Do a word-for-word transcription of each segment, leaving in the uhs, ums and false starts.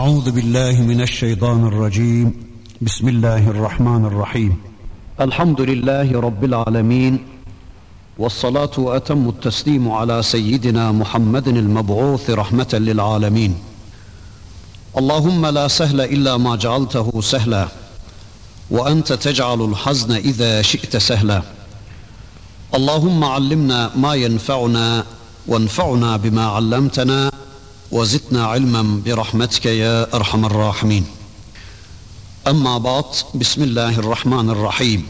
أعوذ بالله من الشيطان الرجيم. بسم الله الرحمن الرحيم. الحمد لله رب العالمين، والصلاة وأتم التسليم على سيدنا محمد المبعوث رحمة للعالمين. اللهم لا سهل إلا ما جعلته سهلا، وأنت تجعل الحزن إذا شئت سهلا. اللهم علمنا ما ينفعنا، وانفعنا بما علمتنا، وزدنا علما برحمتك يا أرحم الراحمين. أما بعد، بسم الله الرحمن الرحيم.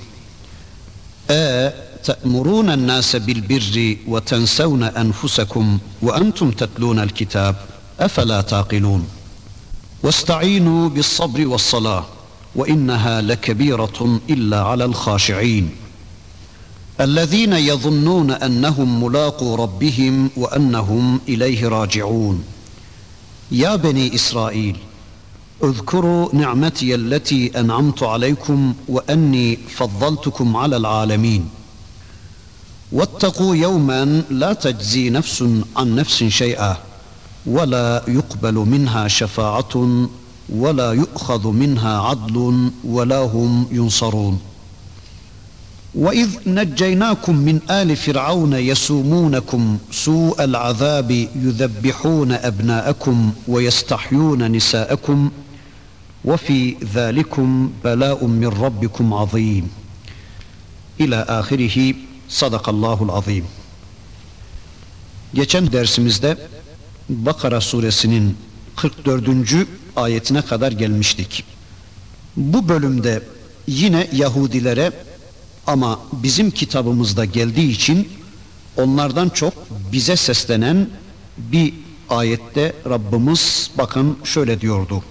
أتأمرون الناس بالبر وتنسون أنفسكم وأنتم تتلون الكتاب أفلا تعقلون. واستعينوا بالصبر والصلاة وإنها لكبيرة إلا على الخاشعين الذين يظنون أنهم ملاقو ربهم وأنهم إليه راجعون. يا بني إسرائيل اذكروا نعمتي التي أنعمت عليكم وأني فضلتكم على العالمين. واتقوا يوما لا تجزي نفس عن نفس شيئا ولا يقبل منها شفاعة ولا يؤخذ منها عدل ولا هم ينصرون. وإذ نجيناكم من آل فرعون يسومونكم سوء العذاب يذبحون أبناءكم ويستحيون نساءكم وفي ذلكم بلاء من ربكم عظيم. İlâ âhirihi. Sadakallahul azim. Geçen dersimizde Bakara suresinin kırk dördüncü ayetine kadar gelmiştik. Bu bölümde yine Yahudilere, ama bizim kitabımızda geldiği için onlardan çok bize seslenen bir ayette Rabbimiz bakın şöyle diyordu.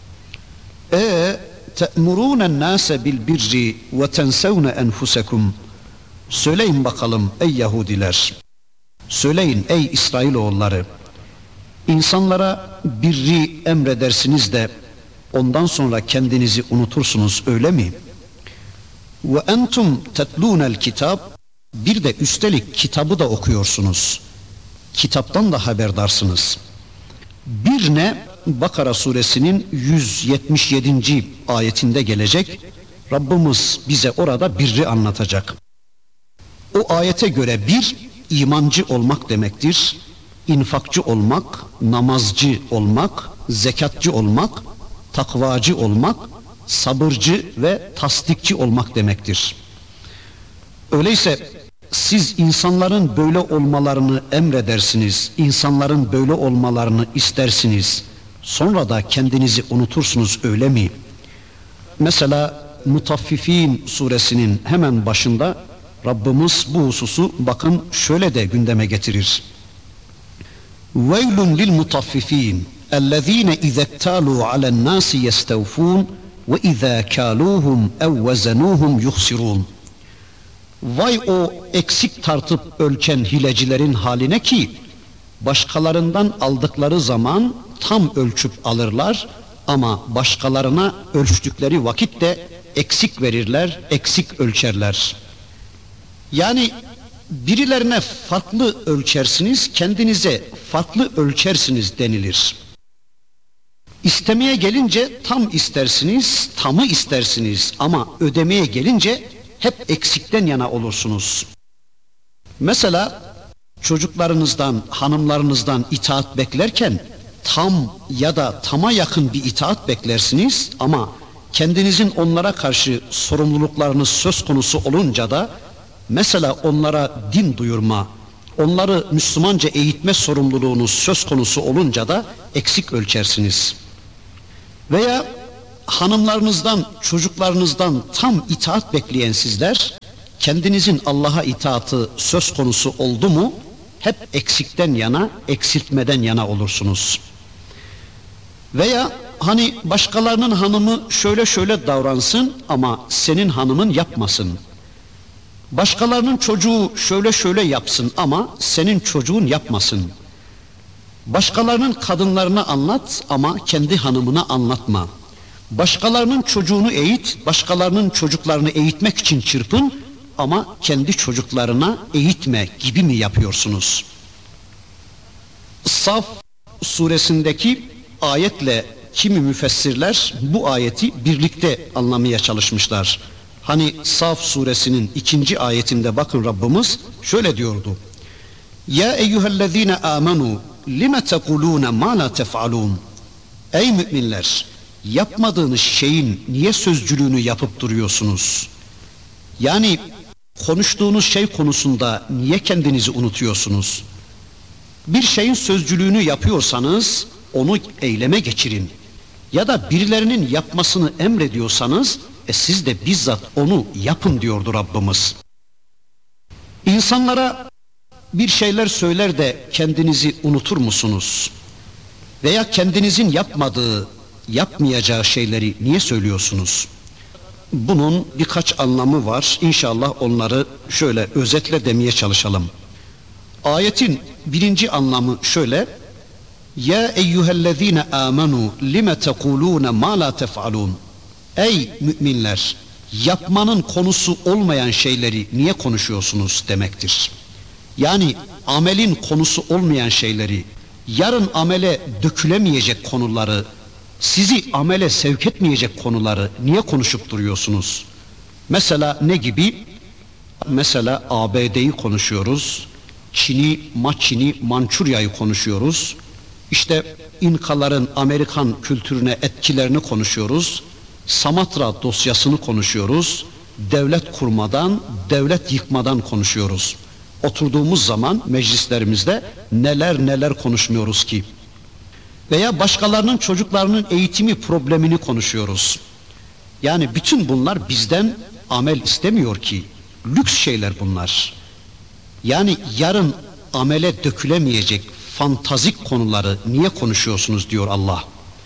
E te'murûnen nâse bil birri ve tensevne enfusekum. Söyleyin bakalım ey Yahudiler, söyleyin ey İsrailoğulları, insanlara birri emredersiniz de ondan sonra kendinizi unutursunuz, öyle mi? Ve entum tetlûnel kitab, bir de üstelik kitabı da okuyorsunuz. Kitaptan da haberdarsınız. Bir ne Bakara suresinin yüz yetmiş yedinci ayetinde gelecek. Rabbimiz bize orada birri anlatacak. O ayete göre bir, imancı olmak demektir. İnfakçı olmak, namazcı olmak, zekatçı olmak, takvacı olmak, sabırcı ve tasdikçi olmak demektir. Öyleyse siz insanların böyle olmalarını emredersiniz, insanların böyle olmalarını istersiniz, sonra da kendinizi unutursunuz, öyle mi? Mesela Mutaffifin suresinin hemen başında Rabbimiz bu hususu bakın şöyle de gündeme getirir. Veylun lil mutaffifin ellezine izektalu alen nasi yestevfun ve izâ kâlûhum ev vezenuhum yuhsirûn. Vay o eksik tartıp ölçen hilecilerin haline ki başkalarından aldıkları zaman tam ölçüp alırlar ama başkalarına ölçtükleri vakitte eksik verirler, eksik ölçerler. Yani birilerine farklı ölçersiniz, kendinize farklı ölçersiniz denilir. İstemeye gelince tam istersiniz, tamı istersiniz ama ödemeye gelince hep eksikten yana olursunuz. Mesela çocuklarınızdan, hanımlarınızdan itaat beklerken tam ya da tama yakın bir itaat beklersiniz ama kendinizin onlara karşı sorumluluklarınız söz konusu olunca da mesela onlara din duyurma, onları Müslümanca eğitme sorumluluğunuz söz konusu olunca da eksik ölçersiniz. Veya hanımlarınızdan, çocuklarınızdan tam itaat bekleyen sizler, kendinizin Allah'a itaatı söz konusu oldu mu, hep eksikten yana, eksiltmeden yana olursunuz. Veya hani başkalarının hanımı şöyle şöyle davransın ama senin hanımın yapmasın. Başkalarının çocuğu şöyle şöyle yapsın ama senin çocuğun yapmasın. Başkalarının kadınlarına anlat ama kendi hanımına anlatma. Başkalarının çocuğunu eğit, başkalarının çocuklarını eğitmek için çırpın ama kendi çocuklarına eğitme gibi mi yapıyorsunuz? Saf suresindeki ayetle kimi müfessirler bu ayeti birlikte anlamaya çalışmışlar. Hani Saf suresinin ikinci ayetinde bakın Rabbimiz şöyle diyordu. Ya eyyühellezine amenu lime tekulune ma la tef'alun. Ey müminler, yapmadığınız şeyin niye sözcülüğünü yapıp duruyorsunuz? Yani konuştuğunuz şey konusunda niye kendinizi unutuyorsunuz? Bir şeyin sözcülüğünü yapıyorsanız onu eyleme geçirin. Ya da birilerinin yapmasını emrediyorsanız e siz de bizzat onu yapın diyordu Rabbimiz. İnsanlara bir şeyler söyler de kendinizi unutur musunuz? Veya kendinizin yapmadığı, yapmayacağı şeyleri niye söylüyorsunuz? Bunun birkaç anlamı var. İnşallah onları şöyle özetle demeye çalışalım. Ayetin birinci anlamı şöyle. Ya eyyühellezine amenu lime tekulune ma la tef'alun. Ey müminler, yapmanın konusu olmayan şeyleri niye konuşuyorsunuz demektir. Yani amelin konusu olmayan şeyleri, yarın amele dökülemeyecek konuları, sizi amele sevk etmeyecek konuları niye konuşup duruyorsunuz? Mesela ne gibi? Mesela A B D'yi konuşuyoruz, Çin'i, Maçin'i, Mançurya'yı konuşuyoruz. İşte İnkaların Amerikan kültürüne etkilerini konuşuyoruz. Samatra dosyasını konuşuyoruz. Devlet kurmadan, devlet yıkmadan konuşuyoruz. Oturduğumuz zaman meclislerimizde neler neler konuşmuyoruz ki? Veya başkalarının çocuklarının eğitimi problemini konuşuyoruz. Yani bütün bunlar bizden amel istemiyor ki. Lüks şeyler bunlar. Yani yarın amele dökülemeyecek fantazik konuları niye konuşuyorsunuz diyor Allah.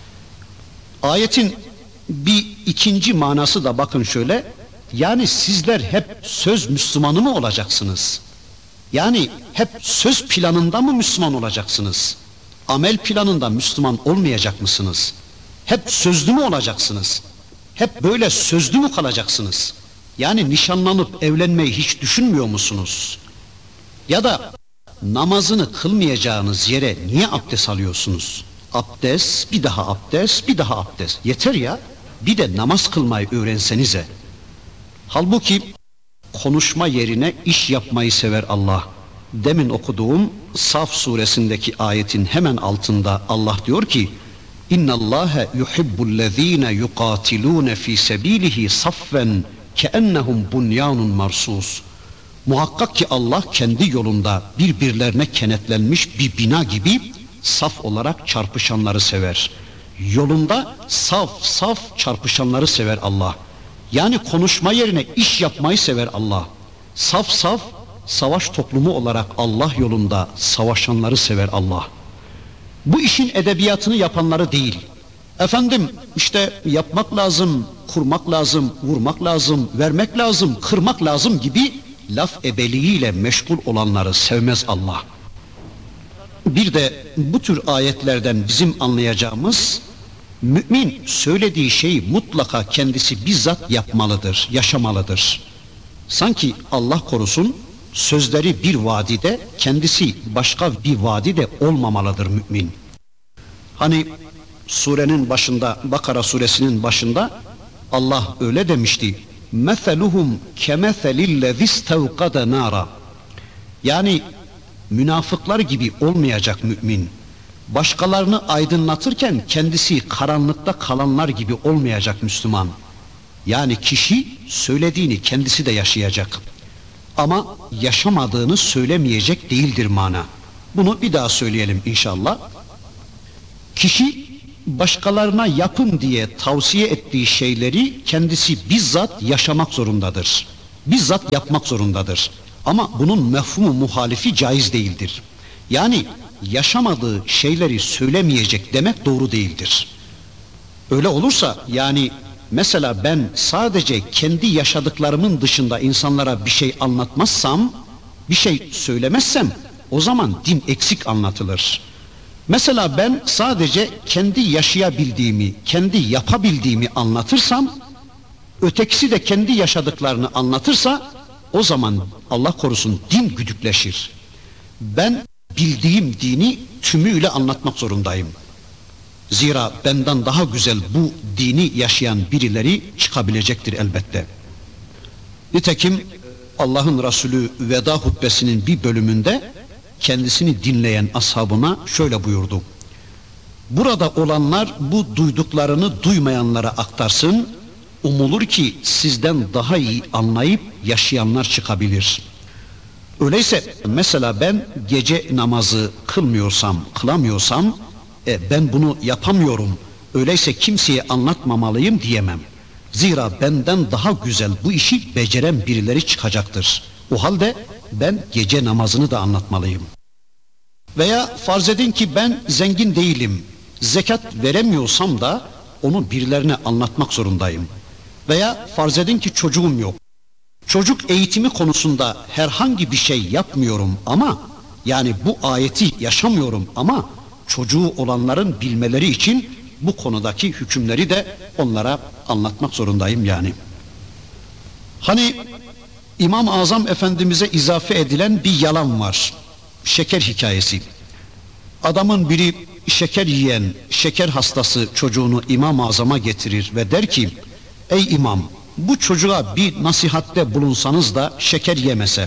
Ayetin bir ikinci manası da bakın şöyle. Yani sizler hep söz Müslümanı mı olacaksınız? Yani hep söz planında mı Müslüman olacaksınız? Amel planında Müslüman olmayacak mısınız? Hep sözlü mü olacaksınız? Hep böyle sözlü mü kalacaksınız? Yani nişanlanıp evlenmeyi hiç düşünmüyor musunuz? Ya da namazını kılmayacağınız yere niye abdest alıyorsunuz? Abdest, bir daha abdest, bir daha abdest. Yeter ya, bir de namaz kılmayı öğrensenize. Halbuki konuşma yerine iş yapmayı sever Allah. Demin okuduğum Saf suresindeki ayetin hemen altında Allah diyor ki İnna Allaha yuhibbu'llezine yuqatilun fi sabilihi saffen keennehum bunyanun marsus. Muhakkak ki Allah kendi yolunda birbirlerine kenetlenmiş bir bina gibi saf olarak çarpışanları sever. Yolunda saf saf çarpışanları sever Allah. Yani konuşma yerine iş yapmayı sever Allah. Saf saf savaş toplumu olarak Allah yolunda savaşanları sever Allah. Bu işin edebiyatını yapanları değil. Efendim işte yapmak lazım, kurmak lazım, vurmak lazım, vermek lazım, kırmak lazım gibi laf ebeliğiyle meşgul olanları sevmez Allah. Bir de bu tür ayetlerden bizim anlayacağımız, mümin söylediği şeyi mutlaka kendisi bizzat yapmalıdır, yaşamalıdır. Sanki Allah korusun sözleri bir vadide, kendisi başka bir vadide olmamalıdır mümin. Hani surenin başında, Bakara suresinin başında Allah öyle demişti. مَثَلُهُمْ كَمَثَلِ الَّذِي اسْتَوْقَدَ نَارًا. Yani münafıklar gibi olmayacak mümin. Başkalarını aydınlatırken kendisi karanlıkta kalanlar gibi olmayacak Müslüman. Yani kişi söylediğini kendisi de yaşayacak. Ama yaşamadığını söylemeyecek değildir mana. Bunu bir daha söyleyelim inşallah. Kişi başkalarına yapın diye tavsiye ettiği şeyleri kendisi bizzat yaşamak zorundadır. Bizzat yapmak zorundadır. Ama bunun mefhumu muhalifi caiz değildir. Yani yaşamadığı şeyleri söylemeyecek demek doğru değildir. Öyle olursa yani mesela ben sadece kendi yaşadıklarımın dışında insanlara bir şey anlatmazsam, bir şey söylemezsem o zaman din eksik anlatılır. Mesela ben sadece kendi yaşayabildiğimi, kendi yapabildiğimi anlatırsam, ötekisi de kendi yaşadıklarını anlatırsa o zaman Allah korusun din güdükleşir. Ben bildiğim dini tümüyle anlatmak zorundayım. Zira benden daha güzel bu dini yaşayan birileri çıkabilecektir elbette. Nitekim Allah'ın Resulü veda hutbesinin bir bölümünde kendisini dinleyen ashabına şöyle buyurdu: burada olanlar bu duyduklarını duymayanlara aktarsın, umulur ki sizden daha iyi anlayıp yaşayanlar çıkabilir. Öyleyse mesela ben gece namazı kılmıyorsam, kılamıyorsam, e, ben bunu yapamıyorum, öyleyse kimseye anlatmamalıyım diyemem. Zira benden daha güzel bu işi beceren birileri çıkacaktır. O halde ben gece namazını da anlatmalıyım. Veya farz edin ki ben zengin değilim, zekat veremiyorsam da onu birilerine anlatmak zorundayım. Veya farz edin ki çocuğum yok. Çocuk eğitimi konusunda herhangi bir şey yapmıyorum ama, yani bu ayeti yaşamıyorum ama çocuğu olanların bilmeleri için bu konudaki hükümleri de onlara anlatmak zorundayım yani. Hani İmam-ı Azam Efendimiz'e izafe edilen bir yalan var. Şeker hikayesi. Adamın biri şeker yiyen, şeker hastası çocuğunu İmam-ı Azam'a getirir ve der ki, ey imam, bu çocuğa bir nasihatte bulunsanız da şeker yemese.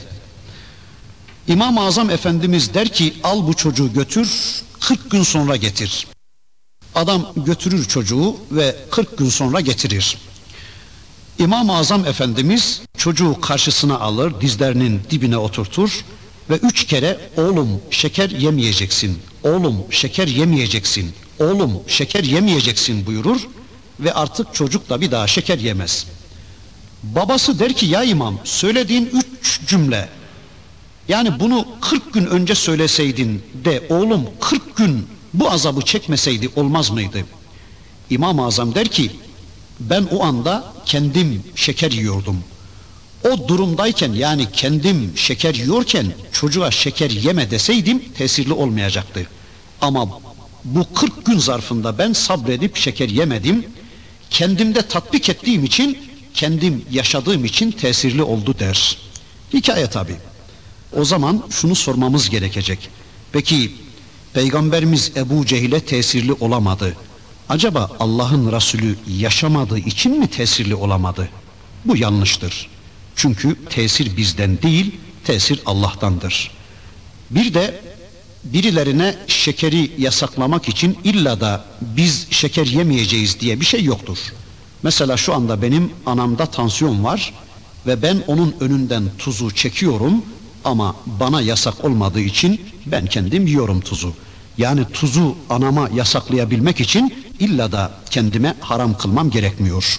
İmam-ı Azam Efendimiz der ki, al bu çocuğu götür, kırk gün sonra getir. Adam götürür çocuğu ve kırk gün sonra getirir. İmam-ı Azam Efendimiz çocuğu karşısına alır, dizlerinin dibine oturtur ve üç kere oğlum şeker yemeyeceksin, oğlum şeker yemeyeceksin, oğlum şeker yemeyeceksin buyurur ve artık çocuk da bir daha şeker yemez. Babası der ki, ya imam, söylediğin üç cümle, yani bunu kırk gün önce söyleseydin de oğlum kırk gün bu azabı çekmeseydi olmaz mıydı? İmam-ı Azam der ki, ben o anda kendim şeker yiyordum. O durumdayken, yani kendim şeker yiyorken çocuğa şeker yeme deseydim tesirli olmayacaktı. Ama bu kırk gün zarfında ben sabredip şeker yemedim. Kendimde tatbik ettiğim için, kendim yaşadığım için tesirli oldu der. Hikaye tabi. O zaman şunu sormamız gerekecek. Peki Peygamberimiz Ebu Cehil'e tesirli olamadı. Acaba Allah'ın Resulü yaşamadığı için mi tesirli olamadı? Bu yanlıştır. Çünkü tesir bizden değil, tesir Allah'tandır. Bir de birilerine şekeri yasaklamak için illa da biz şeker yemeyeceğiz diye bir şey yoktur. Mesela şu anda benim anamda tansiyon var ve ben onun önünden tuzu çekiyorum ama bana yasak olmadığı için ben kendim yiyorum tuzu. Yani tuzu anama yasaklayabilmek için illa da kendime haram kılmam gerekmiyor.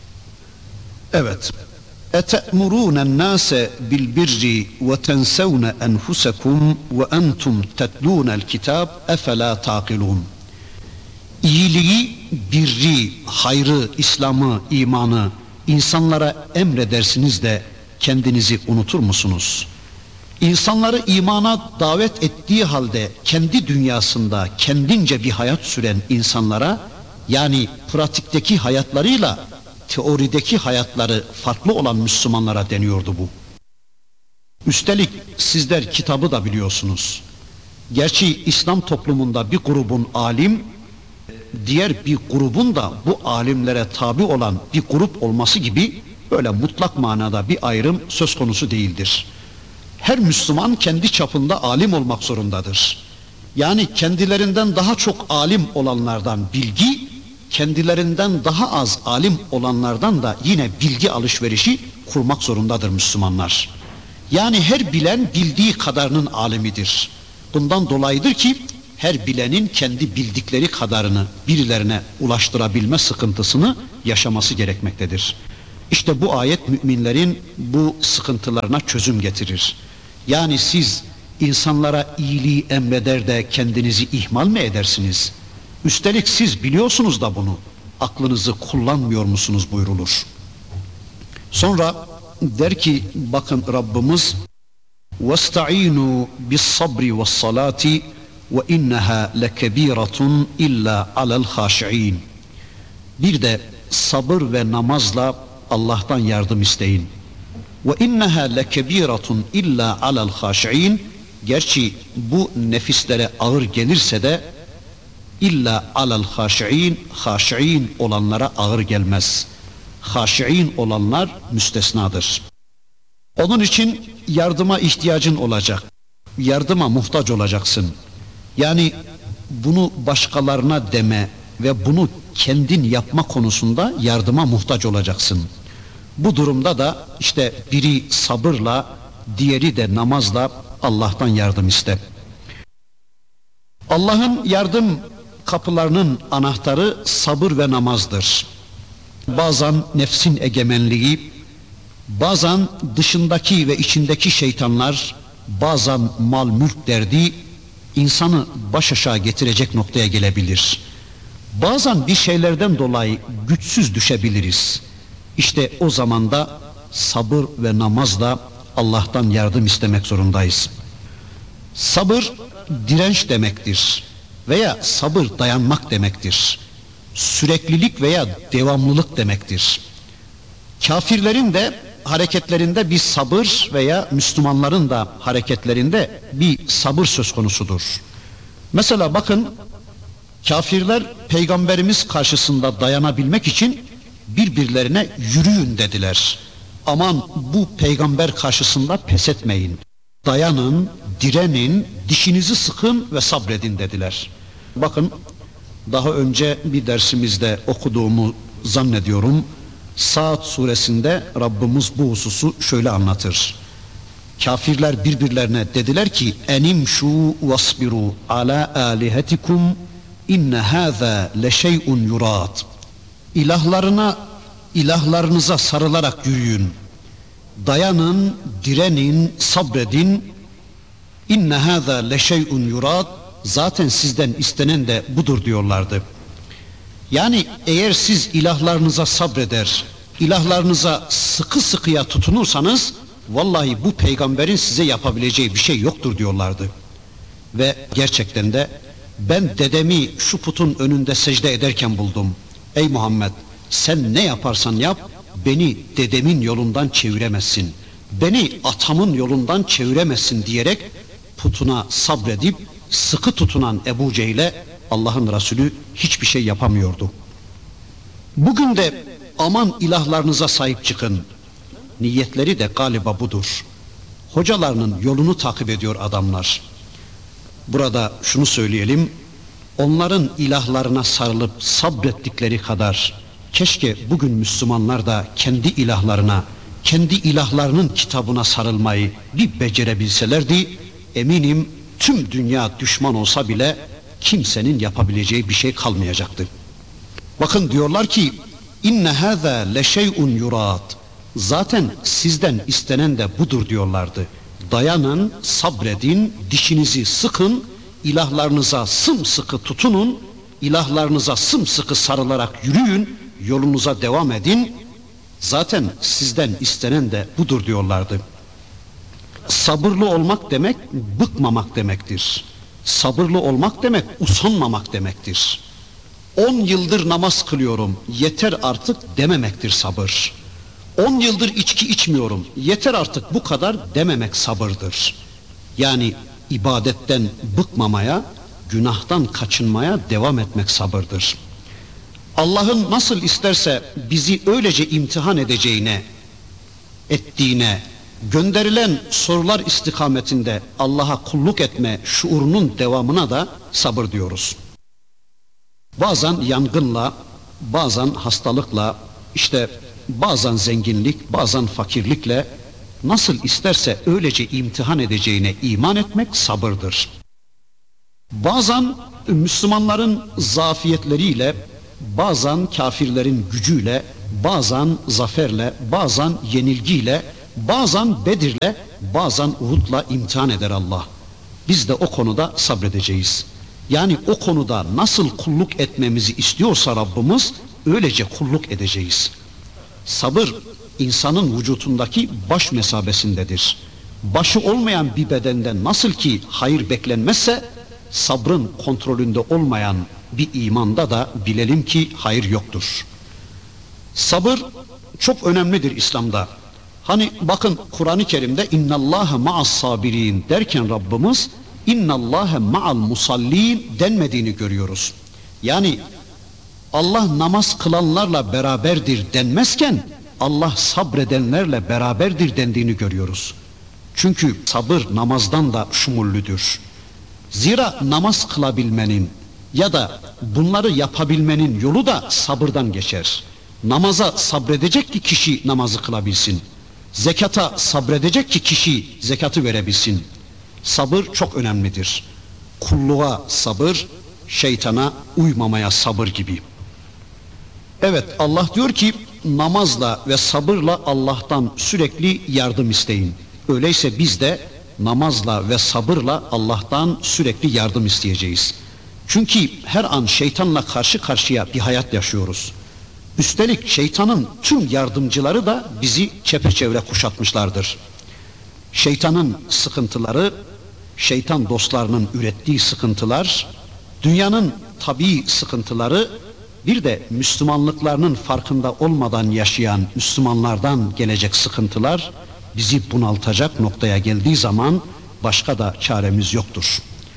Evet. اَتَأْمُرُونَ النَّاسَ بِالْبِرِّ وَتَنْسَوْنَ أَنْفُسَكُمْ وَأَنْتُمْ تَتْلُونَ الْكِتَابِ اَفَلَا تَعْقِلُونَ İyiliği, birri, hayrı, İslam'ı, imanı insanlara emredersiniz de kendinizi unutur musunuz? İnsanları imana davet ettiği halde kendi dünyasında kendince bir hayat süren insanlara, yani pratikteki hayatlarıyla teorideki hayatları farklı olan Müslümanlara deniyordu bu. Üstelik sizler kitabı da biliyorsunuz. Gerçi İslam toplumunda bir grubun alim, diğer bir grubun da bu alimlere tabi olan bir grup olması gibi böyle mutlak manada bir ayrım söz konusu değildir. Her Müslüman kendi çapında alim olmak zorundadır. Yani kendilerinden daha çok alim olanlardan bilgi, kendilerinden daha az alim olanlardan da yine bilgi alışverişi kurmak zorundadır Müslümanlar. Yani her bilen bildiği kadarının alimidir. Bundan dolayıdır ki her bilenin kendi bildikleri kadarını birilerine ulaştırabilme sıkıntısını yaşaması gerekmektedir. İşte bu ayet müminlerin bu sıkıntılarına çözüm getirir. Yani siz insanlara iyiliği emreder de kendinizi ihmal mi edersiniz? Üstelik siz biliyorsunuz da bunu, aklınızı kullanmıyor musunuz buyrulur. Sonra der ki, bakın Rabbimiz وَاسْتَعِينُوا بِالصَّبْرِ وَالصَّلَاةِ وَاِنَّهَا لَكَب۪يرَةٌ اِلَّا عَلَى الْخَاشِعِينَ Bir de sabır ve namazla Allah'tan yardım isteyin. وَاِنَّهَا لَكَب۪يرَةٌ اِلَّا عَلَى الْخَاشِعِينَ Gerçi bu nefislere ağır gelirse de İlla alel haşiin, haşiin olanlara ağır gelmez. Haşiin olanlar müstesnadır. Onun için yardıma ihtiyacın olacak. Yardıma muhtaç olacaksın. Yani bunu başkalarına deme ve bunu kendin yapma konusunda yardıma muhtaç olacaksın. Bu durumda da işte biri sabırla, diğeri de namazla Allah'tan yardım iste. Allah'ın yardım kapılarının anahtarı sabır ve namazdır. Bazen nefsin egemenliği, bazen dışındaki ve içindeki şeytanlar, bazen mal mülk derdi insanı baş aşağı getirecek noktaya gelebilir. Bazen bir şeylerden dolayı güçsüz düşebiliriz. İşte o zaman da sabır ve namazla Allah'tan yardım istemek zorundayız. Sabır direnç demektir veya sabır dayanmak demektir. Süreklilik veya devamlılık demektir. Kafirlerin de hareketlerinde bir sabır veya Müslümanların da hareketlerinde bir sabır söz konusudur. Mesela bakın, kafirler peygamberimiz karşısında dayanabilmek için birbirlerine yürüyün dediler. Aman bu peygamber karşısında pes etmeyin. Dayanın, direnin, dişinizi sıkın ve sabredin dediler. Bakın, daha önce bir dersimizde okuduğumu zannediyorum. Saat suresinde Rabbimiz bu hususu şöyle anlatır. Kafirler birbirlerine dediler ki: "Enimşu vasbiru ala alihatikum inne hâzâ leşey'un yurad." İlahlarına, ilahlarınıza sarılarak yürüyün. Dayanın, direnin, sabredin. İnne hâzâ leşey'un yurad. Zaten sizden istenen de budur diyorlardı. Yani eğer siz ilahlarınıza sabreder, ilahlarınıza sıkı sıkıya tutunursanız, vallahi bu peygamberin size yapabileceği bir şey yoktur diyorlardı. Ve gerçekten de ben dedemi şu putun önünde secde ederken buldum. Ey Muhammed, sen ne yaparsan yap, beni dedemin yolundan çeviremezsin, beni atamın yolundan çeviremezsin diyerek putuna sabredip sıkı tutunan Ebu Cehil'e Allah'ın Resulü hiçbir şey yapamıyordu. Bugün de aman ilahlarınıza sahip çıkın. Niyetleri de galiba budur. Hocalarının yolunu takip ediyor adamlar. Burada şunu söyleyelim, onların ilahlarına sarılıp sabrettikleri kadar keşke bugün Müslümanlar da kendi ilahlarına, kendi ilahlarının kitabına sarılmayı bir becerebilselerdi, eminim tüm dünya düşman olsa bile kimsenin yapabileceği bir şey kalmayacaktı. Bakın diyorlar ki: "İnne hâzâ leşey'un yurad." Zaten sizden istenen de budur diyorlardı. Dayanın, sabredin, dişinizi sıkın, ilahlarınıza sımsıkı tutunun, ilahlarınıza sımsıkı sarılarak yürüyün, yolunuza devam edin. Zaten sizden istenen de budur diyorlardı. Sabırlı olmak demek, bıkmamak demektir. Sabırlı olmak demek, usanmamak demektir. On yıldır namaz kılıyorum, yeter artık dememektir sabır. On yıldır içki içmiyorum, yeter artık bu kadar dememek sabırdır. Yani ibadetten bıkmamaya, günahtan kaçınmaya devam etmek sabırdır. Allah'ın nasıl isterse bizi öylece imtihan edeceğine, ettiğine, gönderilen sorular istikametinde Allah'a kulluk etme şuurunun devamına da sabır diyoruz. Bazen yangınla, bazen hastalıkla, işte bazen zenginlik, bazen fakirlikle nasıl isterse öylece imtihan edeceğine iman etmek sabırdır. Bazen Müslümanların zafiyetleriyle, bazen kafirlerin gücüyle, bazen zaferle, bazen yenilgiyle, bazen Bedir'le, bazen Uhud'la imtihan eder Allah. Biz de o konuda sabredeceğiz. Yani o konuda nasıl kulluk etmemizi istiyorsa Rabbimiz, öylece kulluk edeceğiz. Sabır, insanın vücutundaki baş mesabesindedir. Başı olmayan bir bedenden nasıl ki hayır beklenmezse, sabrın kontrolünde olmayan bir imanda da bilelim ki hayır yoktur. Sabır çok önemlidir İslam'da. Hani bakın Kur'an-ı Kerim'de innallâhe ma'as sabirin derken Rabbimiz innallâhe ma'al musallin denmediğini görüyoruz. Yani Allah namaz kılanlarla beraberdir denmezken Allah sabredenlerle beraberdir dendiğini görüyoruz. Çünkü sabır namazdan da şumullüdür. Zira namaz kılabilmenin ya da bunları yapabilmenin yolu da sabırdan geçer. Namaza sabredecek ki kişi namazı kılabilsin. Zekata sabredecek ki kişi zekatı verebilsin. Sabır çok önemlidir. Kulluğa sabır, şeytana uymamaya sabır gibi. Evet, Allah diyor ki namazla ve sabırla Allah'tan sürekli yardım isteyin. Öyleyse biz de namazla ve sabırla Allah'tan sürekli yardım isteyeceğiz. Çünkü her an şeytanla karşı karşıya bir hayat yaşıyoruz. Üstelik şeytanın tüm yardımcıları da bizi çepeçevre kuşatmışlardır. Şeytanın sıkıntıları, şeytan dostlarının ürettiği sıkıntılar, dünyanın tabii sıkıntıları, bir de Müslümanlıklarının farkında olmadan yaşayan Müslümanlardan gelecek sıkıntılar bizi bunaltacak noktaya geldiği zaman başka da çaremiz yoktur.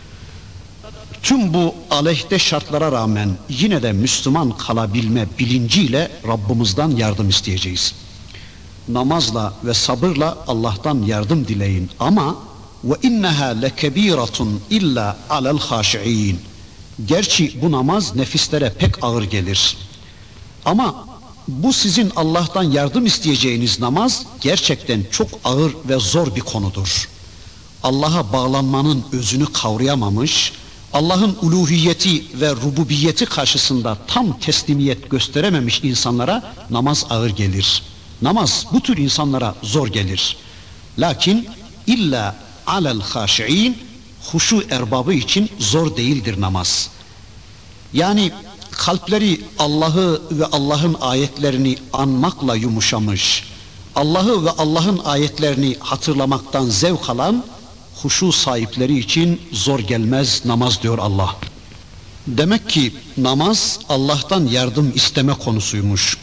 Tüm bu aleyhte şartlara rağmen yine de Müslüman kalabilme bilinciyle Rabbimizden yardım isteyeceğiz. Namazla ve sabırla Allah'tan yardım dileyin ama ve inneha lekebiratun illa alel haşiin. Gerçi bu namaz nefislere pek ağır gelir. Ama bu sizin Allah'tan yardım isteyeceğiniz namaz gerçekten çok ağır ve zor bir konudur. Allah'a bağlanmanın özünü kavrayamamış, Allah'ın uluhiyeti ve rububiyeti karşısında tam teslimiyet gösterememiş insanlara namaz ağır gelir. Namaz bu tür insanlara zor gelir. Lakin illa alel haşiin, huşu erbabı için zor değildir namaz. Yani kalpleri Allah'ı ve Allah'ın ayetlerini anmakla yumuşamış, Allah'ı ve Allah'ın ayetlerini hatırlamaktan zevk alan huşu sahipleri için zor gelmez namaz diyor Allah. Demek ki namaz Allah'tan yardım isteme konusuymuş.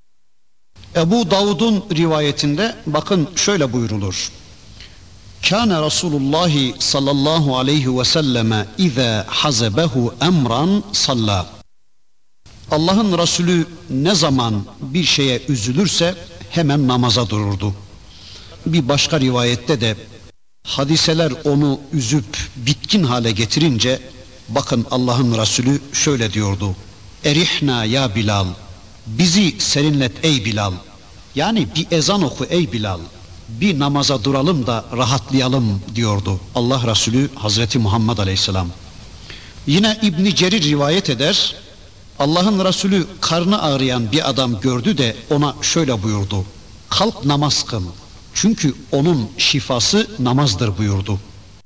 Ebu Davud'un rivayetinde bakın şöyle buyrulur. Kâne Resulullah sallallahu aleyhi ve selleme izâ hazebehu emran salla. Allah'ın Resulü ne zaman bir şeye üzülürse hemen namaza dururdu. Bir başka rivayette de hadiseler onu üzüp bitkin hale getirince bakın Allah'ın Resulü şöyle diyordu. Erihna ya Bilal, bizi serinlet ey Bilal. Yani bir ezan oku ey Bilal, bir namaza duralım da rahatlayalım diyordu Allah Resulü Hazreti Muhammed Aleyhisselam. Yine İbn Cerir rivayet eder, Allah'ın Resulü karnı ağrıyan bir adam gördü de ona şöyle buyurdu. Kalk namaz kıl, çünkü onun şifası namazdır buyurdu.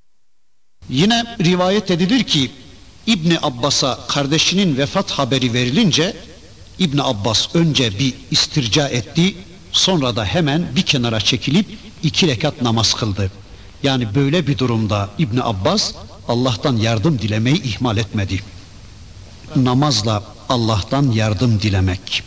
Yine rivayet edilir ki İbni Abbas'a kardeşinin vefat haberi verilince İbni Abbas önce bir istirca etti, sonra da hemen bir kenara çekilip iki rekat namaz kıldı. Yani böyle bir durumda İbni Abbas Allah'tan yardım dilemeyi ihmal etmedi. Namazla Allah'tan yardım dilemek.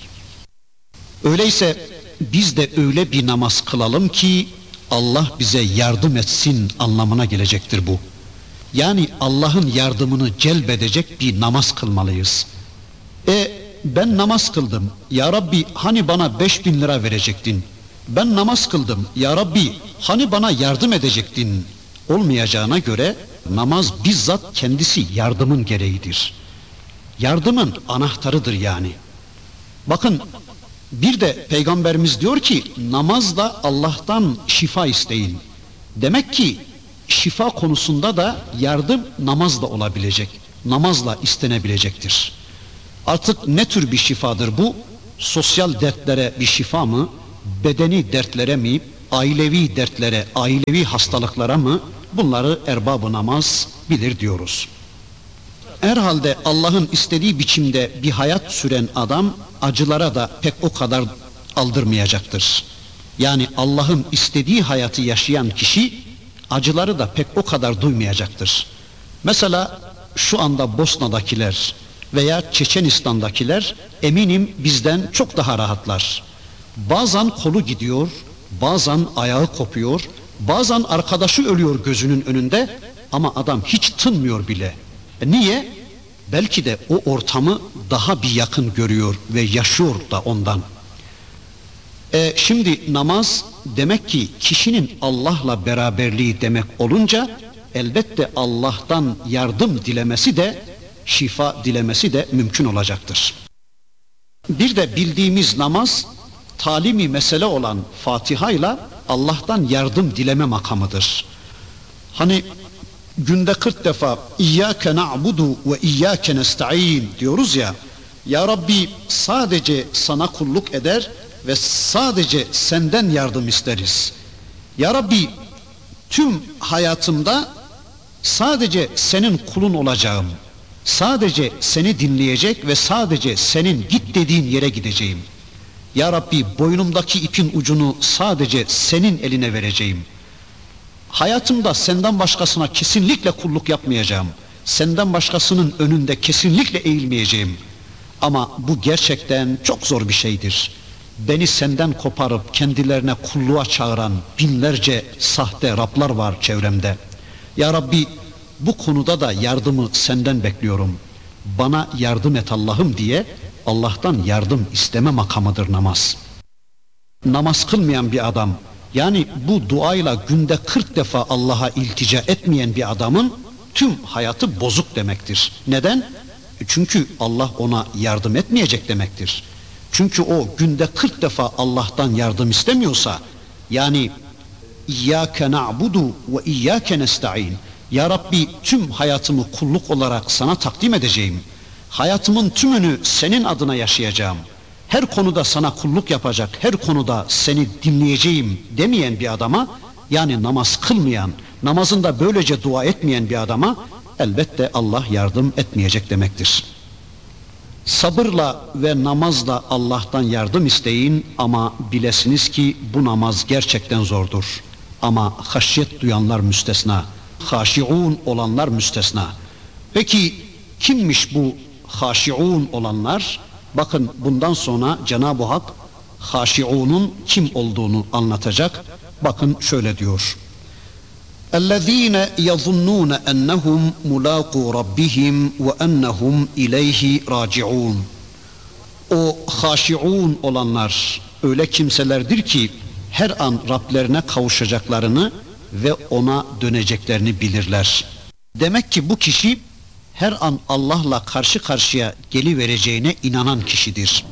Öyleyse biz de öyle bir namaz kılalım ki Allah bize yardım etsin anlamına gelecektir bu. Yani Allah'ın yardımını celbedecek bir namaz kılmalıyız. E ben namaz kıldım, ya Rabbi hani bana beş bin lira verecektin? Ben namaz kıldım, ya Rabbi hani bana yardım edecektin? Olmayacağına göre namaz bizzat kendisi yardımın gereğidir. Yardımın anahtarıdır yani. Bakın bir de Peygamberimiz diyor ki namazla Allah'tan şifa isteyin. Demek ki şifa konusunda da yardım namazla olabilecek, namazla istenebilecektir. Artık ne tür bir şifadır bu? Sosyal dertlere bir şifa mı? Bedeni dertlere mi? Ailevi dertlere, ailevi hastalıklara mı? Bunları erbab-ı namaz bilir diyoruz. Herhalde Allah'ın istediği biçimde bir hayat süren adam acılara da pek o kadar aldırmayacaktır. Yani Allah'ın istediği hayatı yaşayan kişi acıları da pek o kadar duymayacaktır. Mesela şu anda Bosna'dakiler veya Çeçenistan'dakiler eminim bizden çok daha rahatlar. Bazen kolu gidiyor, bazen ayağı kopuyor, bazen arkadaşı ölüyor gözünün önünde ama adam hiç tınmıyor bile. E niye? belki de o ortamı daha bir yakın görüyor ve yaşıyor da ondan. E, şimdi namaz demek ki kişinin Allah'la beraberliği demek olunca elbette Allah'tan yardım dilemesi de, şifa dilemesi de mümkün olacaktır. Bir de bildiğimiz namaz talimi mesele olan Fatiha ile Allah'tan yardım dileme makamıdır. Hani günde kırk defa İyyâke na'budu ve İyyâke nesta'in diyoruz ya, Ya Rabbi sadece sana kulluk eder ve sadece senden yardım isteriz. Ya Rabbi tüm hayatımda sadece senin kulun olacağım. Sadece seni dinleyecek ve sadece senin git dediğin yere gideceğim. Ya Rabbi boynumdaki ipin ucunu sadece senin eline vereceğim. Hayatımda senden başkasına kesinlikle kulluk yapmayacağım. Senden başkasının önünde kesinlikle eğilmeyeceğim. Ama bu gerçekten çok zor bir şeydir. Beni senden koparıp kendilerine kulluğa çağıran binlerce sahte Rablar var çevremde. Ya Rabbi bu konuda da yardımı senden bekliyorum. Bana yardım et Allah'ım diye Allah'tan yardım isteme makamıdır namaz. Namaz kılmayan bir adam, yani bu duayla günde kırk defa Allah'a iltica etmeyen bir adamın tüm hayatı bozuk demektir. Neden? Çünkü Allah ona yardım etmeyecek demektir. Çünkü o günde kırk defa Allah'tan yardım istemiyorsa, yani İyyâke na'budu ve İyyâke nesta'in, Ya Rabbi tüm hayatımı kulluk olarak sana takdim edeceğim. Hayatımın tümünü senin adına yaşayacağım. Her konuda sana kulluk yapacak, her konuda seni dinleyeceğim demeyen bir adama, yani namaz kılmayan, namazında böylece dua etmeyen bir adama elbette Allah yardım etmeyecek demektir. Sabırla ve namazla Allah'tan yardım isteyin ama bilesiniz ki bu namaz gerçekten zordur. Ama haşyet duyanlar müstesna, haşiun olanlar müstesna. Peki kimmiş bu haşiun olanlar? Bakın bundan sonra Cenab-ı Hak haşiunun kim olduğunu anlatacak. Bakın şöyle diyor. اَلَّذ۪ينَ يَظُنُّونَ اَنَّهُمْ مُلَاقُوا رَبِّهِمْ وَاَنَّهُمْ اِلَيْهِ رَاجِعُونَ. O haşiun olanlar öyle kimselerdir ki her an Rablerine kavuşacaklarını ve ona döneceklerini bilirler. Demek ki bu kişi her an Allah'la karşı karşıya gelivereceğine inanan kişidir.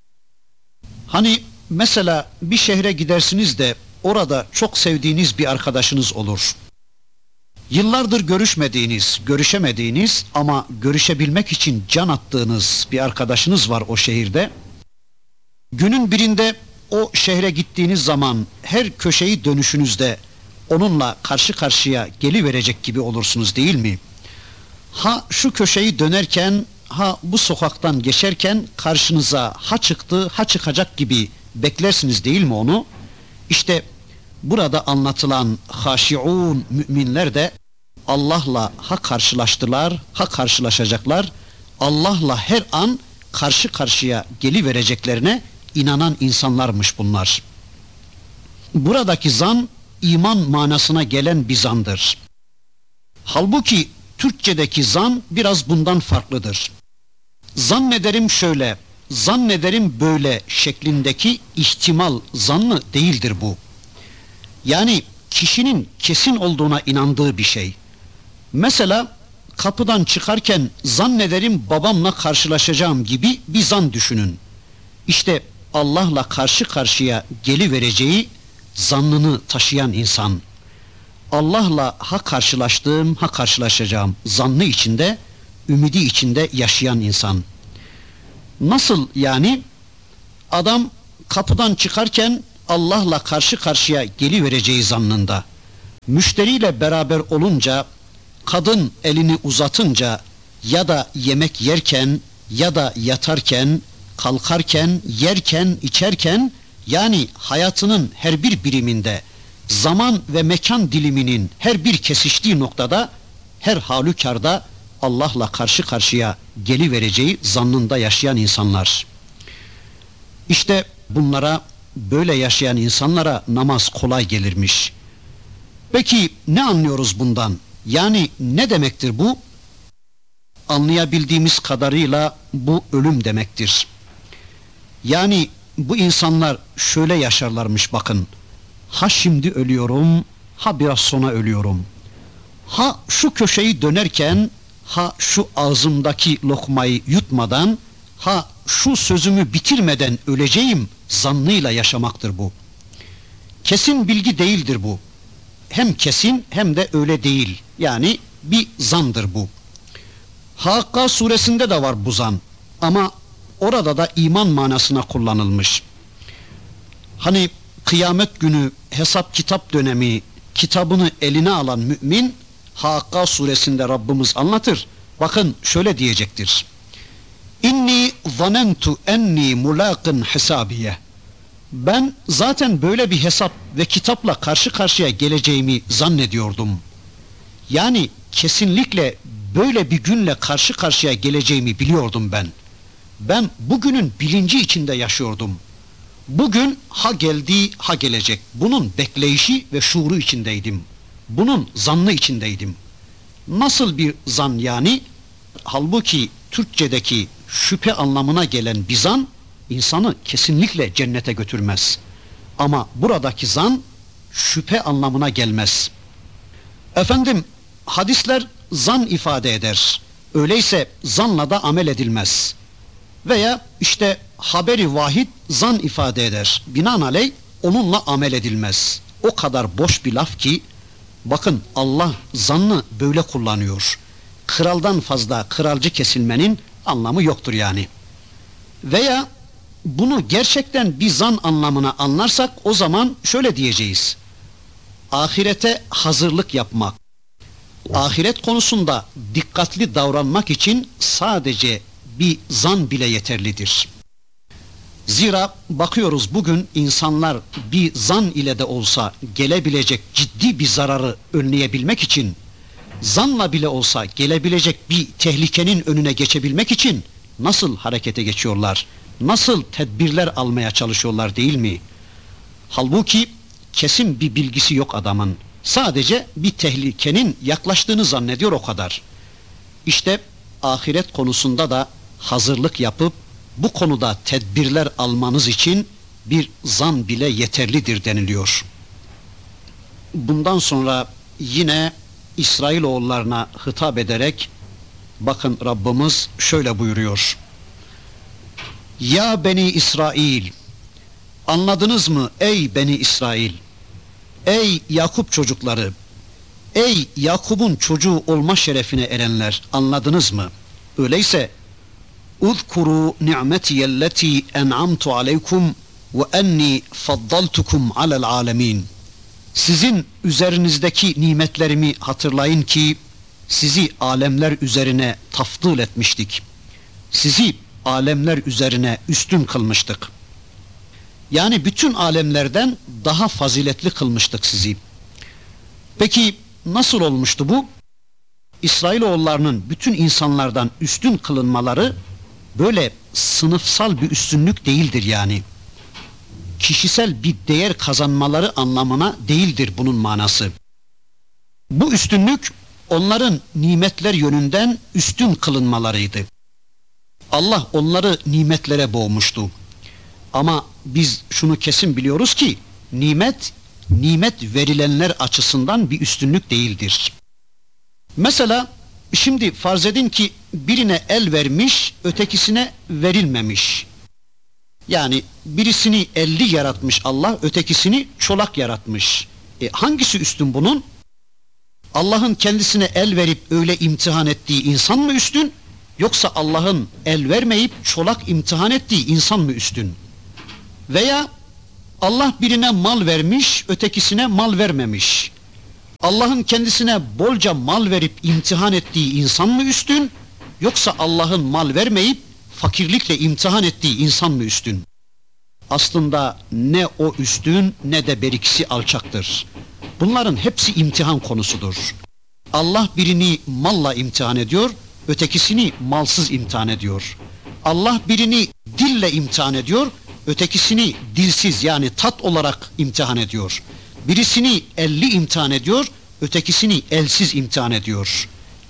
Hani mesela bir şehre gidersiniz de orada çok sevdiğiniz bir arkadaşınız olur. Yıllardır görüşmediğiniz, görüşemediğiniz ama görüşebilmek için can attığınız bir arkadaşınız var o şehirde. Günün birinde o şehre gittiğiniz zaman her köşeyi dönüşünüzde onunla karşı karşıya geliverecek gibi olursunuz değil mi? Ha şu köşeyi dönerken, ha bu sokaktan geçerken karşınıza ha çıktı, ha çıkacak gibi beklersiniz değil mi onu? İşte burada anlatılan haşiun müminler de Allah'la ha karşılaştılar, ha karşılaşacaklar. Allah'la her an karşı karşıya gelivereceklerine inanan insanlarmış bunlar. Buradaki zan iman manasına gelen bir zandır. Halbuki Türkçedeki zan biraz bundan farklıdır. Zannederim şöyle, zannederim böyle şeklindeki ihtimal zannı değildir bu. Yani kişinin kesin olduğuna inandığı bir şey. Mesela kapıdan çıkarken zannederim babamla karşılaşacağım gibi bir zan düşünün. İşte Allah'la karşı karşıya gelivereceği zannını taşıyan insan. Allah'la ha karşılaştığım, ha karşılaşacağım zannı içinde, ümidi içinde yaşayan insan. Nasıl yani? Adam kapıdan çıkarken Allah'la karşı karşıya gelivereceği zannında. Müşteriyle beraber olunca, kadın elini uzatınca ya da yemek yerken ya da yatarken, kalkarken, yerken, içerken, yani hayatının her bir biriminde, zaman ve mekan diliminin her bir kesiştiği noktada, her halükarda Allah'la karşı karşıya gelivereceği zannında yaşayan insanlar. İşte bunlara, böyle yaşayan insanlara namaz kolay gelirmiş. Peki ne anlıyoruz bundan? Yani ne demektir bu? anlayabildiğimiz kadarıyla bu ölüm demektir. Yani bu insanlar şöyle yaşarlarmış bakın. Ha şimdi ölüyorum, ha biraz sonra ölüyorum. Ha şu köşeyi dönerken, ha şu ağzımdaki lokmayı yutmadan, ha şu sözümü bitirmeden öleceğim zannıyla yaşamaktır bu. Kesin bilgi değildir bu. Hem kesin hem de öyle değil. Yani bir zandır bu. Hakka suresinde de var bu zan. Ama orada da iman manasına kullanılmış. Hani kıyamet günü hesap kitap dönemi kitabını eline alan mümin Hakka suresinde Rabbimiz anlatır. Bakın şöyle diyecektir. İnni zanentu enni mulaqin hisabiye. Ben zaten böyle bir hesap ve kitapla karşı karşıya geleceğimi zannediyordum. Yani kesinlikle böyle bir günle karşı karşıya geleceğimi biliyordum ben. Ben bugünün bilinci içinde yaşıyordum. Bugün ha geldi ha gelecek. Bunun bekleyişi ve şuuru içindeydim. Bunun zannı içindeydim. Nasıl bir zan yani? Halbuki Türkçedeki şüphe anlamına gelen bir zan insanı kesinlikle cennete götürmez. Ama buradaki zan şüphe anlamına gelmez. Efendim hadisler zan ifade eder. Öyleyse zanla da amel edilmez. Veya işte haberi vahid zan ifade eder. Binaenaleyh onunla amel edilmez. O kadar boş bir laf ki bakın Allah zannı böyle kullanıyor. Kraldan fazla kralcı kesilmenin anlamı yoktur yani. Veya bunu gerçekten bir zan anlamına anlarsak o zaman şöyle diyeceğiz. Ahirete hazırlık yapmak. Ahiret konusunda dikkatli davranmak için sadece bir zan bile yeterlidir. Zira bakıyoruz bugün insanlar bir zan ile de olsa gelebilecek ciddi bir zararı önleyebilmek için, zanla bile olsa gelebilecek bir tehlikenin önüne geçebilmek için nasıl harekete geçiyorlar, nasıl tedbirler almaya çalışıyorlar değil mi? Halbuki kesin bir bilgisi yok adamın. Sadece bir tehlikenin yaklaştığını zannediyor o kadar. İşte ahiret konusunda da hazırlık yapıp bu konuda tedbirler almanız için bir zan bile yeterlidir deniliyor. Bundan sonra yine İsrailoğullarına hitap ederek bakın Rabbimiz şöyle buyuruyor. Ya Beni İsrail, anladınız mı ey Beni İsrail? Ey Yakup çocukları, ey Yakup'un çocuğu olma şerefine erenler, anladınız mı? Öyleyse uzkuru ni'metiyelleti en'amtu aleykum ve enni faddaltukum alel alemin. Sizin üzerinizdeki nimetlerimi hatırlayın ki sizi alemler üzerine tafdıl etmiştik. Sizi alemler üzerine üstün kılmıştık. Yani bütün alemlerden daha faziletli kılmıştık sizi. Peki nasıl olmuştu bu? İsrailoğullarının bütün insanlardan üstün kılınmaları böyle sınıfsal bir üstünlük değildir yani. Kişisel bir değer kazanmaları anlamına değildir bunun manası. Bu üstünlük onların nimetler yönünden üstün kılınmalarıydı. Allah onları nimetlere boğmuştu. Ama biz şunu kesin biliyoruz ki nimet, nimet verilenler açısından bir üstünlük değildir. Mesela şimdi farz edin ki birine el vermiş, ötekisine verilmemiş. Yani birisini elli yaratmış Allah, ötekisini çolak yaratmış. E hangisi üstün bunun? Allah'ın kendisine el verip öyle imtihan ettiği insan mı üstün? Yoksa Allah'ın el vermeyip çolak imtihan ettiği insan mı üstün? Veya Allah birine mal vermiş, ötekisine mal vermemiş. Allah'ın kendisine bolca mal verip imtihan ettiği insan mı üstün? Yoksa Allah'ın mal vermeyip fakirlikle imtihan ettiği insan mı üstün? Aslında ne o üstün ne de berikisi alçaktır. Bunların hepsi imtihan konusudur. Allah birini malla imtihan ediyor, ötekisini malsız imtihan ediyor. Allah birini dille imtihan ediyor, ötekisini dilsiz yani tat olarak imtihan ediyor. Birisini elli imtihan ediyor, ötekisini elsiz imtihan ediyor.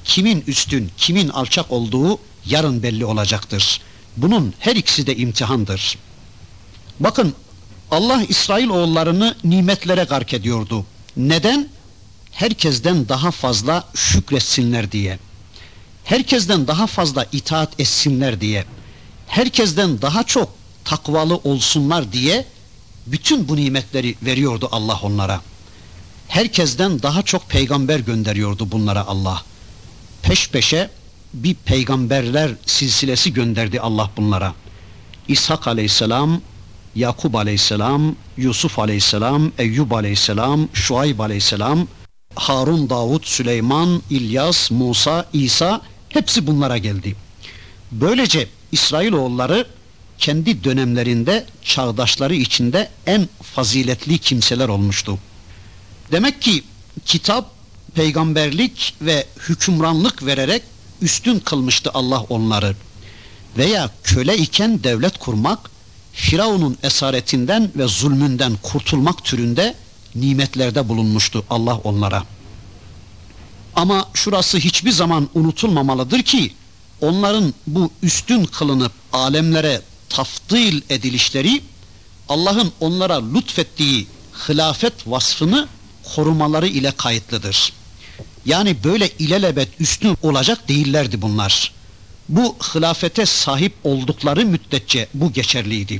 kimin üstün, kimin alçak olduğu yarın belli olacaktır. Bunun her ikisi de imtihandır. Bakın, Allah İsrailoğullarını nimetlere gark ediyordu. Neden? Herkesten daha fazla şükretsinler diye. Herkesten daha fazla itaat etsinler diye. Herkesten daha çok takvalı olsunlar diye bütün bu nimetleri veriyordu Allah onlara. Herkesten daha çok peygamber gönderiyordu bunlara Allah. Peş peşe bir peygamberler silsilesi gönderdi Allah bunlara. İshak aleyhisselam, Yakup aleyhisselam, Yusuf aleyhisselam, Eyyub aleyhisselam, Şuayb aleyhisselam, Harun, Davud, Süleyman, İlyas, Musa, İsa, hepsi bunlara geldi. Böylece İsrailoğulları kendi dönemlerinde çağdaşları içinde en faziletli kimseler olmuştu. Demek ki kitap, peygamberlik ve hükümranlık vererek üstün kılmıştı Allah onları. Veya köle iken devlet kurmak, Firavun'un esaretinden ve zulmünden kurtulmak türünde nimetlerde bulunmuştu Allah onlara. Ama şurası hiçbir zaman unutulmamalıdır ki, onların bu üstün kılınıp alemlere tafdil edilişleri, Allah'ın onlara lütfettiği hilafet vasfını korumaları ile kayıtlıdır. Yani böyle ilelebet üstün olacak değillerdi bunlar. Bu hilafete sahip oldukları müddetçe bu geçerliydi.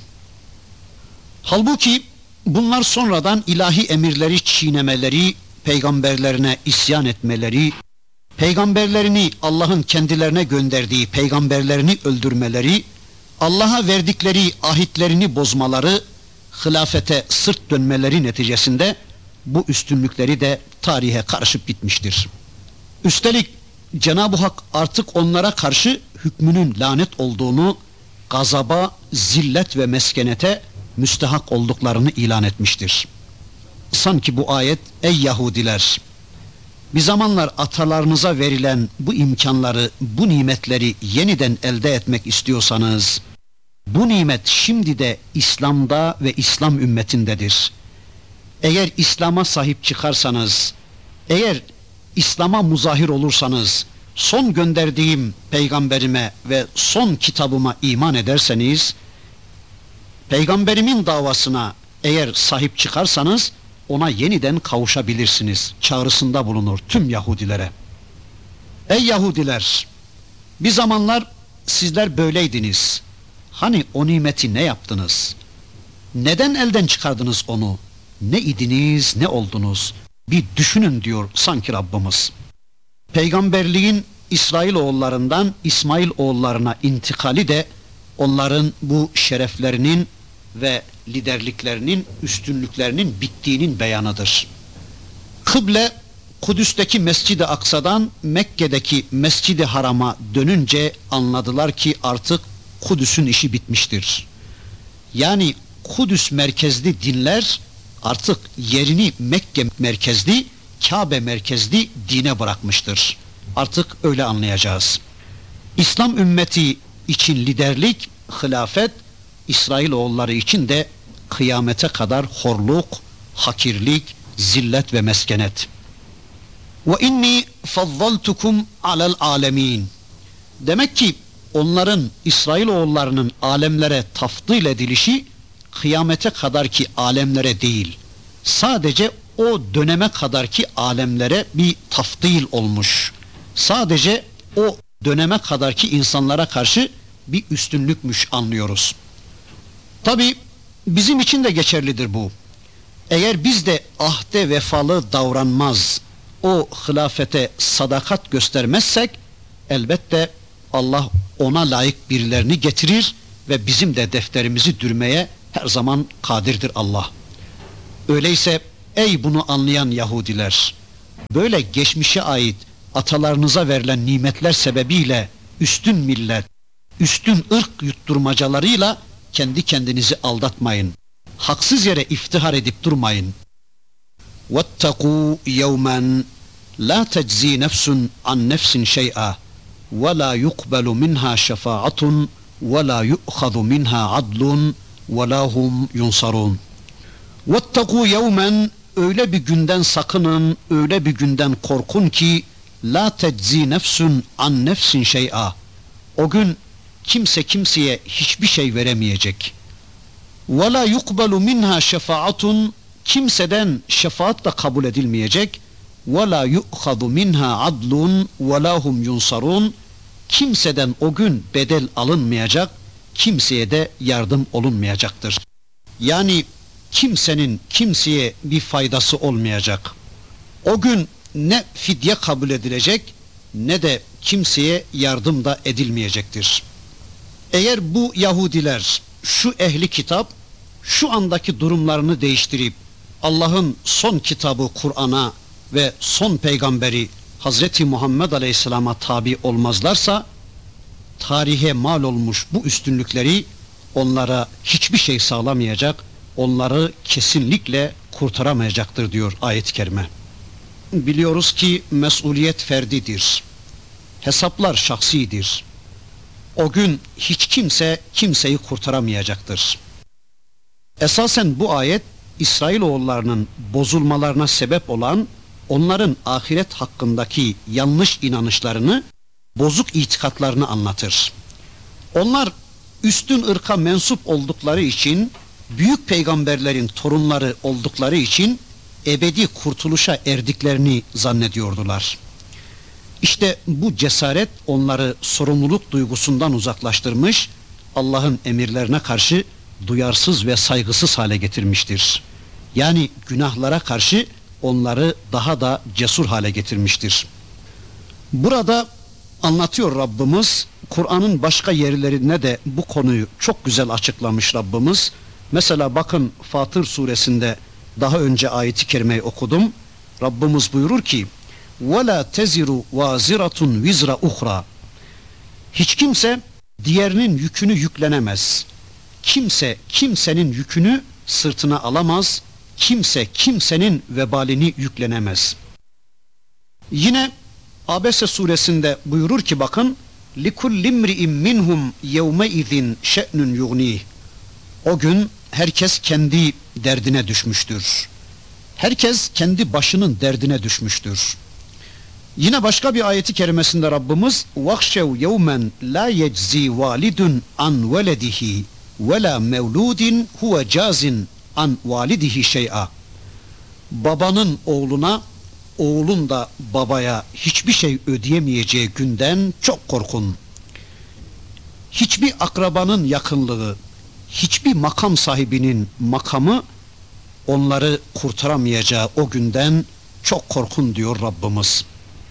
Halbuki bunlar sonradan ilahi emirleri çiğnemeleri, peygamberlerine isyan etmeleri, peygamberlerini Allah'ın kendilerine gönderdiği peygamberlerini öldürmeleri, Allah'a verdikleri ahitlerini bozmaları, hilafete sırt dönmeleri neticesinde bu üstünlükleri de tarihe karışıp gitmiştir. Üstelik Cenab-ı Hak artık onlara karşı hükmünün lanet olduğunu, gazaba, zillet ve meskenete müstehak olduklarını ilan etmiştir. Sanki bu ayet, ey Yahudiler, bir zamanlar atalarınıza verilen bu imkanları, bu nimetleri yeniden elde etmek istiyorsanız, bu nimet şimdi de İslam'da ve İslam ümmetindedir. Eğer İslam'a sahip çıkarsanız, eğer İslam'a muzahir olursanız, son gönderdiğim peygamberime ve son kitabıma iman ederseniz, peygamberimin davasına eğer sahip çıkarsanız, ona yeniden kavuşabilirsiniz çağrısında bulunur tüm Yahudilere. Ey Yahudiler! Bir zamanlar sizler böyleydiniz. Hani o nimeti ne yaptınız? Neden elden çıkardınız onu? Ne idiniz, ne oldunuz? Bir düşünün diyor sanki Rabbimiz. Peygamberliğin İsrailoğullarından İsmail oğullarına intikali de onların bu şereflerinin ve liderliklerinin, üstünlüklerinin bittiğinin beyanıdır. Kıble, Kudüs'teki Mescid-i Aksa'dan Mekke'deki Mescid-i Haram'a dönünce anladılar ki artık Kudüs'ün işi bitmiştir. Yani Kudüs merkezli dinler artık yerini Mekke merkezli, Kabe merkezli dine bırakmıştır. Artık öyle anlayacağız. İslam ümmeti için liderlik, hilafet, İsrailoğulları için de kıyamete kadar horluk, hakirlik, zillet ve meskenet. Ve inni fazzaltukum alel alemin. Demek ki onların, İsrailoğullarının alemlere tafdil edilişi kıyamete kadarki alemlere değil, sadece o döneme kadarki alemlere bir tafdil olmuş. Sadece o döneme kadarki insanlara karşı bir üstünlükmüş anlıyoruz. Tabi bizim için de geçerlidir bu. Eğer biz de ahde vefalı davranmaz, o hilafete sadakat göstermezsek, elbette Allah ona layık birilerini getirir ve bizim de defterimizi dürmeye her zaman kadirdir Allah. Öyleyse ey bunu anlayan Yahudiler, böyle geçmişe ait atalarınıza verilen nimetler sebebiyle üstün millet, üstün ırk yutturmacalarıyla kendi kendinizi aldatmayın. Haksız yere iftihar edip durmayın. وَاتَّقُوا يَوْمًا لَا تَجْزِي نَفْسٌ عَنْ نَفْسٍ شَيْئًا وَلَا يُقْبَلُ مِنْهَا شَفَاعَةٌ وَلَا يُؤْخَذُ مِنْهَا عَدْلٌ وَلَا هُمْ يُنْصَرُونَ. وَاتَّقُوا يَوْمًا, öyle bir günden sakının, öyle bir günden korkun ki La teczi nefsun an nefsin şey'a. O gün kimse kimseye hiçbir şey veremeyecek. Ve la yukbalu minha şefaatun. Kimseden şefaat da kabul edilmeyecek. Ve la yu'khadu minha adlun ve la hum yunsarun. Kimseden o gün bedel alınmayacak, kimseye de yardım olunmayacaktır. Yani kimsenin kimseye bir faydası olmayacak. O gün ne fidye kabul edilecek, ne de kimseye yardım da edilmeyecektir. Eğer bu Yahudiler, şu ehli kitap, şu andaki durumlarını değiştirip, Allah'ın son kitabı Kur'an'a ve son peygamberi Hazreti Muhammed Aleyhisselam'a tabi olmazlarsa, tarihe mal olmuş bu üstünlükleri onlara hiçbir şey sağlamayacak, onları kesinlikle kurtaramayacaktır diyor ayet-i kerime. Biliyoruz ki mesuliyet ferdidir, hesaplar şahsidir. O gün hiç kimse kimseyi kurtaramayacaktır. Esasen bu ayet, İsrailoğullarının bozulmalarına sebep olan, onların ahiret hakkındaki yanlış inanışlarını, bozuk itikatlarını anlatır. Onlar üstün ırka mensup oldukları için, büyük peygamberlerin torunları oldukları için ebedi kurtuluşa erdiklerini zannediyordular. İşte bu cesaret onları sorumluluk duygusundan uzaklaştırmış, Allah'ın emirlerine karşı duyarsız ve saygısız hale getirmiştir. Yani günahlara karşı onları daha da cesur hale getirmiştir. Burada anlatıyor Rabbimiz, Kur'an'ın başka yerlerinde de bu konuyu çok güzel açıklamış Rabbimiz. Mesela bakın Fatır suresinde daha önce ayeti kerimeyi okudum. Rabbimiz buyurur ki: وَلَا تَزِرُ وَازِرَةٌ وِزْرَ اُخْرَى. Hiç kimse diğerinin yükünü yüklenemez. Kimse kimsenin yükünü sırtına alamaz. Kimse kimsenin vebalini yüklenemez. Yine Abese suresinde buyurur ki bakın: لِكُلِّ امْرِئٍ مِّنْهُمْ يَوْمَئِذٍ شَأْنٌ يُغْنِيهِ. O gün herkes kendi derdine düşmüştür. Herkes kendi başının derdine düşmüştür. Yine başka bir ayeti kerimesinde Rabbimiz: وَخْشَوْ يَوْمًا لَا يَجْزِي وَالِدٌ عَنْ وَلَدِهِ وَلَا مَوْلُودٍ هُوَ جَازٍ عَنْ وَالِدِهِ شَيْئًا. Babanın oğluna, oğlun da babaya hiçbir şey ödeyemeyeceği günden çok korkun. Hiçbir akrabanın yakınlığı, hiçbir makam sahibinin makamı onları kurtaramayacağı o günden çok korkun diyor Rabbimiz.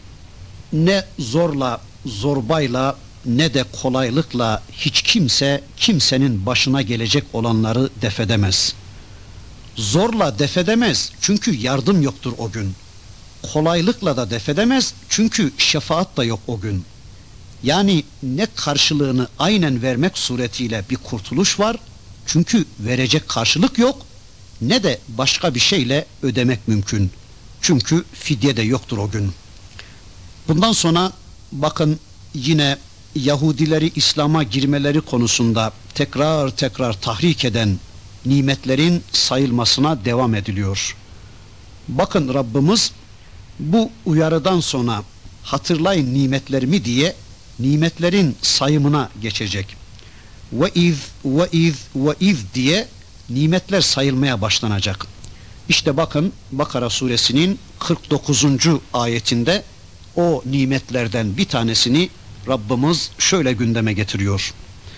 Ne zorla, zorbayla, ne de kolaylıkla hiç kimse kimsenin başına gelecek olanları defedemez. Zorla defedemez çünkü yardım yoktur o gün. Kolaylıkla da defedemez çünkü şefaat da yok o gün. Yani ne karşılığını aynen vermek suretiyle bir kurtuluş var, çünkü verecek karşılık yok, ne de başka bir şeyle ödemek mümkün. Çünkü fidye de yoktur o gün. Bundan sonra bakın yine Yahudileri İslam'a girmeleri konusunda tekrar tekrar tahrik eden nimetlerin sayılmasına devam ediliyor. Bakın Rabbimiz bu uyarıdan sonra hatırlayın nimetlerimi diye nimetlerin sayımına geçecek. Ve iz ve iz ve iz diye nimetler sayılmaya başlanacak. İşte bakın Bakara suresinin kırk dokuzuncu ayetinde o nimetlerden bir tanesini Rabbimiz şöyle gündeme getiriyor.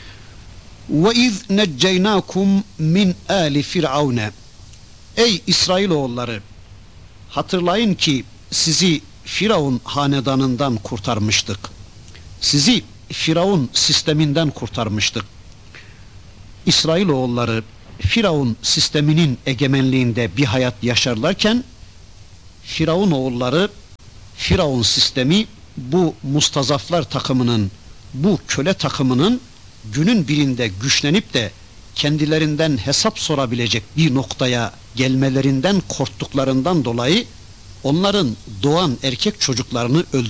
Ve iz necceynakum min ali firavun. Ey İsrailoğulları, hatırlayın ki sizi Firavun hanedanından kurtarmıştık. Sizi Firavun sisteminden kurtarmıştık. İsrailoğulları Firavun sisteminin egemenliğinde bir hayat yaşarlarken Firavun oğulları, Firavun sistemi bu mustazaflar takımının, bu köle takımının günün birinde güçlenip de kendilerinden hesap sorabilecek bir noktaya gelmelerinden korktuklarından dolayı onların doğan erkek çocuklarını öldürdüler.